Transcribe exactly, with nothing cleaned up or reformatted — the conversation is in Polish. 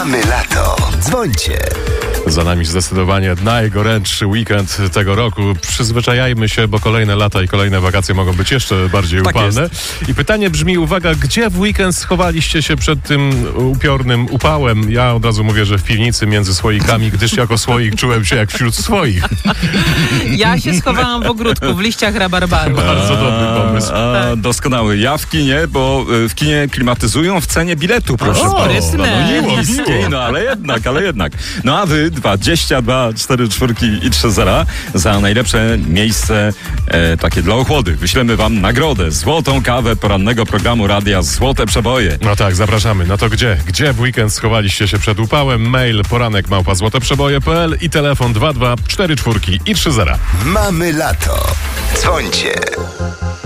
Mamy lato. Dzwońcie. Za nami zdecydowanie najgorętszy weekend tego roku. Przyzwyczajajmy się, bo kolejne lata i kolejne wakacje mogą być jeszcze bardziej Tak upalne. jest. I pytanie brzmi, uwaga, gdzie w weekend schowaliście się przed tym upiornym upałem? Ja od razu mówię, że w piwnicy między słoikami, gdyż jako słoik czułem się jak wśród swoich. Ja się schowałam w ogródku, w liściach rabarbaru. Bardzo dobry pomysł. A, doskonały. Ja w kinie, bo y, w kinie klimatyzują w cenie biletu, proszę O, państwa. rybne. No Miło, niskiej, miło. no ale jednak, ale jednak. No a wy dwadzieścia dwa, cztery czwórki i trzy zera za najlepsze miejsce e, takie dla ochłodych. Wyślemy wam nagrodę, złotą kawę porannego programu radia Złote Przeboje. No tak, zapraszamy. No to gdzie? Gdzie w weekend schowaliście się przed upałem? Mail poranek małpa złoteprzeboje kropka p l i telefon dwa dwa cztery czwórki i trzy zera. Mamy lato. Dzwońcie.